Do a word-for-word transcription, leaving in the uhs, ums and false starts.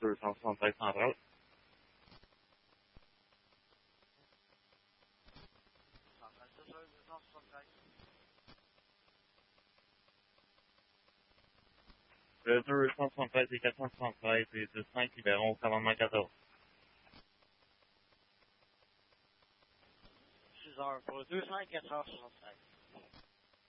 deux cent soixante-treize centrale. Le deux cent soixante-treize et quatre cent soixante-treize et dix cinq libérons au commandement quatorze. six heures pour le deux cents et quatre cent soixante-treize.